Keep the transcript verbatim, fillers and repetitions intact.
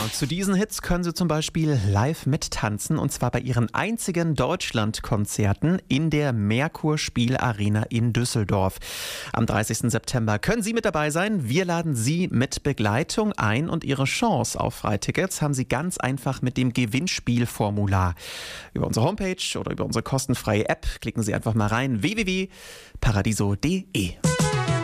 zu diesen Hits können Sie zum Beispiel live mittanzen, und zwar bei Ihren einzigen Deutschlandkonzerten in der Merkur Spielarena in Düsseldorf. Am dreißigsten September können Sie mit dabei sein. Wir laden Sie mit Begleitung ein, und Ihre Chance auf Freitickets haben Sie ganz einfach mit dem Gewinnspielformular. Über unsere Homepage oder über unsere kostenfreie App klicken Sie einfach mal rein: w w w punkt paradiso punkt d e.